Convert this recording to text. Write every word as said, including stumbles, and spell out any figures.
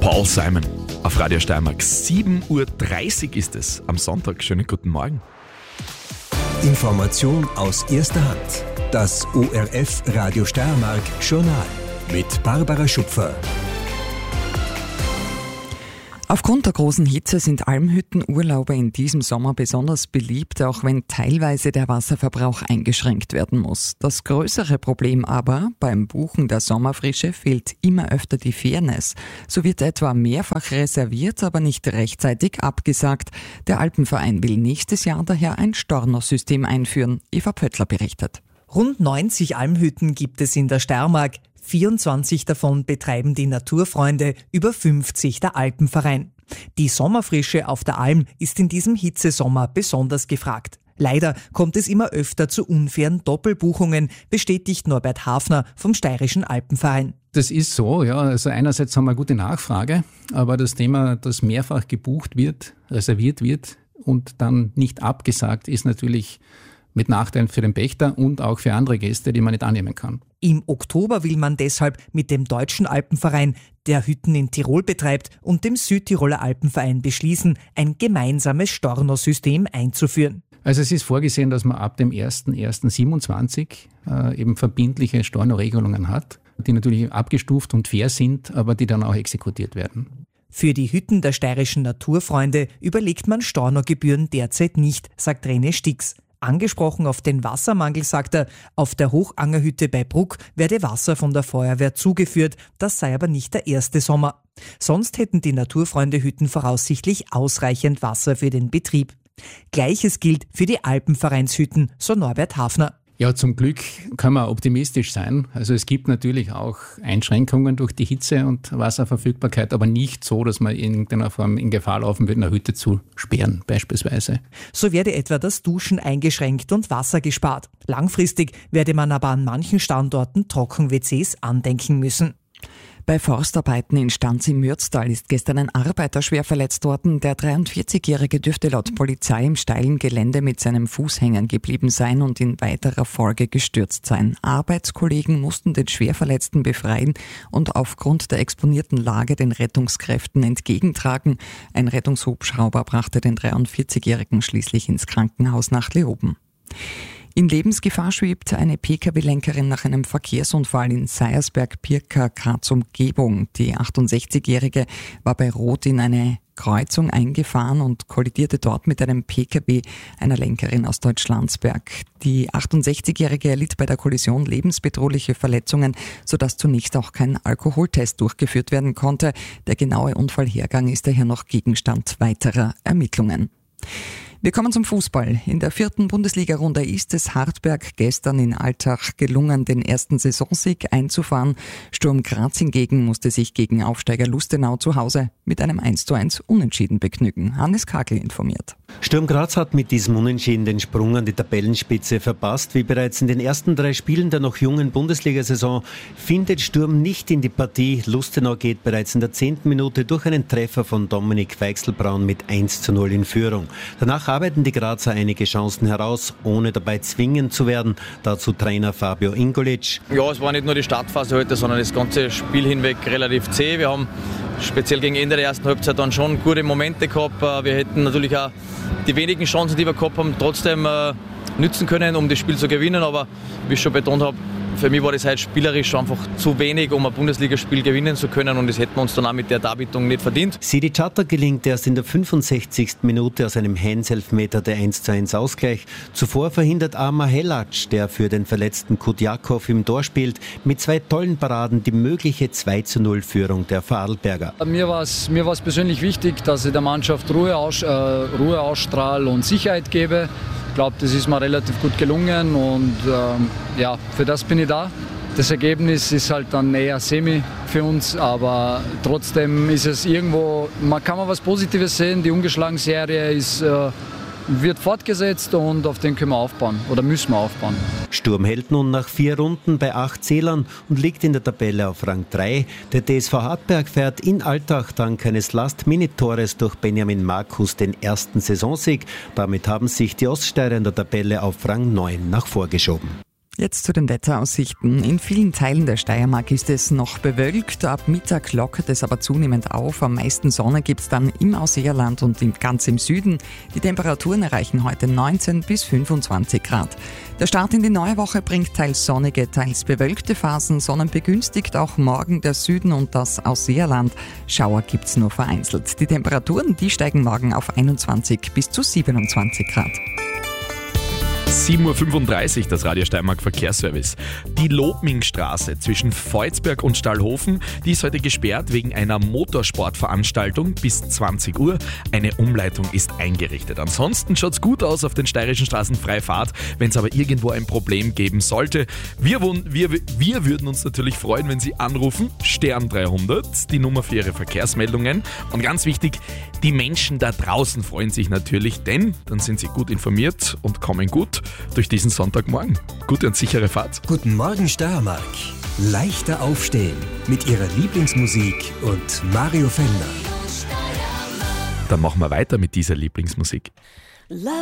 Paul Simon auf Radio Steiermark. sieben Uhr dreißig ist es am Sonntag. Schönen guten Morgen. Information aus erster Hand. Das O R F Radio Steiermark Journal mit Barbara Schupfer. Aufgrund der großen Hitze sind Almhüttenurlauber in diesem Sommer besonders beliebt, auch wenn teilweise der Wasserverbrauch eingeschränkt werden muss. Das größere Problem aber, beim Buchen der Sommerfrische fehlt immer öfter die Fairness. So wird etwa mehrfach reserviert, aber nicht rechtzeitig abgesagt. Der Alpenverein will nächstes Jahr daher ein Stornosystem einführen. Eva Pöttler berichtet. Rund neunzig Almhütten gibt es in der Steiermark. vierundzwanzig davon betreiben die Naturfreunde, über fünfzig der Alpenverein. Die Sommerfrische auf der Alm ist in diesem Hitzesommer besonders gefragt. Leider kommt es immer öfter zu unfairen Doppelbuchungen, bestätigt Norbert Hafner vom Steirischen Alpenverein. Das ist so, ja. Also einerseits haben wir eine gute Nachfrage, aber das Thema, dass mehrfach gebucht wird, reserviert wird und dann nicht abgesagt, ist natürlich mit Nachteilen für den Pächter und auch für andere Gäste, die man nicht annehmen kann. Im Oktober will man deshalb mit dem Deutschen Alpenverein, der Hütten in Tirol betreibt, und dem Südtiroler Alpenverein beschließen, ein gemeinsames Stornosystem einzuführen. Also es ist vorgesehen, dass man ab dem ersten ersten siebenundzwanzig äh, eben verbindliche Stornoregelungen hat, die natürlich abgestuft und fair sind, aber die dann auch exekutiert werden. Für die Hütten der steirischen Naturfreunde überlegt man Stornogebühren derzeit nicht, sagt René Stix. Angesprochen auf den Wassermangel sagt er, auf der Hochangerhütte bei Bruck werde Wasser von der Feuerwehr zugeführt, das sei aber nicht der erste Sommer. Sonst hätten die Naturfreunde-Hütten voraussichtlich ausreichend Wasser für den Betrieb. Gleiches gilt für die Alpenvereinshütten, so Norbert Hafner. Ja, zum Glück kann man optimistisch sein. Also es gibt natürlich auch Einschränkungen durch die Hitze und Wasserverfügbarkeit, aber nicht so, dass man in irgendeiner Form in Gefahr laufen wird, eine Hütte zu sperren beispielsweise. So werde etwa das Duschen eingeschränkt und Wasser gespart. Langfristig werde man aber an manchen Standorten Trocken-W Cs andenken müssen. Bei Forstarbeiten in Stanz im Mürztal ist gestern ein Arbeiter schwer verletzt worden. Der dreiundvierzigjährige dürfte laut Polizei im steilen Gelände mit seinem Fuß hängen geblieben sein und in weiterer Folge gestürzt sein. Arbeitskollegen mussten den Schwerverletzten befreien und aufgrund der exponierten Lage den Rettungskräften entgegentragen. Ein Rettungshubschrauber brachte den dreiundvierzigjährigen schließlich ins Krankenhaus nach Leoben. In Lebensgefahr schwebt eine P K W-Lenkerin nach einem Verkehrsunfall in Seiersberg-Pirka, Graz-Umgebung. Die achtundsechzigjährige war bei Rot in eine Kreuzung eingefahren und kollidierte dort mit einem P K W einer Lenkerin aus Deutschlandsberg. Die achtundsechzigjährige erlitt bei der Kollision lebensbedrohliche Verletzungen, sodass zunächst auch kein Alkoholtest durchgeführt werden konnte. Der genaue Unfallhergang ist daher noch Gegenstand weiterer Ermittlungen. Wir kommen zum Fußball. In der vierten Bundesliga-Runde ist es Hartberg gestern in Altach gelungen, den ersten Saisonsieg einzufahren. Sturm Graz hingegen musste sich gegen Aufsteiger Lustenau zu Hause mit einem eins zu eins Unentschieden begnügen. Hannes Kakel informiert. Sturm Graz hat mit diesem Unentschieden den Sprung an die Tabellenspitze verpasst. Wie bereits in den ersten drei Spielen der noch jungen Bundesliga-Saison findet Sturm nicht in die Partie. Lustenau geht bereits in der zehnten Minute durch einen Treffer von Dominik Weichselbraun mit eins zu null in Führung. Danach arbeiten die Grazer einige Chancen heraus, ohne dabei zwingend zu werden. Dazu Trainer Fabio Ingolic. Ja, es war nicht nur die Startphase heute, sondern das ganze Spiel hinweg relativ zäh. Wir haben speziell gegen Ende der ersten Halbzeit dann schon gute Momente gehabt. Wir hätten natürlich auch die wenigen Chancen, die wir gehabt haben, trotzdem äh, nützen können, um das Spiel zu gewinnen. Aber wie ich schon betont habe, für mich war das halt spielerisch einfach zu wenig, um ein Bundesligaspiel gewinnen zu können, und das hätten wir uns dann auch mit der Darbietung nicht verdient. Sidi Chatter gelingt erst in der fünfundsechzigsten Minute aus einem Hands-Elfmeter der eins zu eins Ausgleich. Zuvor verhindert Amar Helac, der für den verletzten Kudjakov im Tor spielt, mit zwei tollen Paraden die mögliche zwei zu null Führung der Vorarlberger. Mir war es mir war's persönlich wichtig, dass ich der Mannschaft Ruhe, aus, äh, Ruhe ausstrahle und Sicherheit gebe. Ich glaube, das ist mir relativ gut gelungen und ähm, ja, für das bin ich da. Das Ergebnis ist halt dann eher semi für uns, aber trotzdem ist es irgendwo, man kann mal was Positives sehen. Die ungeschlagene Serie ist, äh, wird fortgesetzt und auf den können wir aufbauen oder müssen wir aufbauen. Sturm hält nun nach vier Runden bei acht Zählern und liegt in der Tabelle auf Rang drei. Der D S V Hartberg fährt in Altach dank eines Last-Minute-Tores durch Benjamin Markus den ersten Saisonsieg. Damit haben sich die Oststeirer in der Tabelle auf Rang neun nach vorgeschoben. Jetzt zu den Wetteraussichten. In vielen Teilen der Steiermark ist es noch bewölkt. Ab Mittag lockert es aber zunehmend auf. Am meisten Sonne gibt es dann im Ausseerland und ganz im Süden. Die Temperaturen erreichen heute neunzehn bis fünfundzwanzig Grad. Der Start in die neue Woche bringt teils sonnige, teils bewölkte Phasen. Sonnenbegünstigt auch morgen der Süden und das Ausseerland. Schauer gibt es nur vereinzelt. Die Temperaturen, die steigen morgen auf einundzwanzig bis zu siebenundzwanzig Grad. sieben Uhr fünfunddreißig, das Radio Steiermark Verkehrsservice. Die Lobmingstraße zwischen Volzberg und Stallhofen, die ist heute gesperrt wegen einer Motorsportveranstaltung bis zwanzig Uhr. Eine Umleitung ist eingerichtet. Ansonsten schaut's gut aus auf den steirischen Straßen, freie Fahrt. Wenn es aber irgendwo ein Problem geben sollte, wir, wir, wir würden uns natürlich freuen, wenn Sie anrufen. Stern dreihundert, die Nummer für Ihre Verkehrsmeldungen. Und ganz wichtig, die Menschen da draußen freuen sich natürlich, denn dann sind sie gut informiert und kommen gut durch diesen Sonntagmorgen. Gute und sichere Fahrt. Guten Morgen Steiermark. Leichter aufstehen mit ihrer Lieblingsmusik und Mario Fellner. Dann machen wir weiter mit dieser Lieblingsmusik.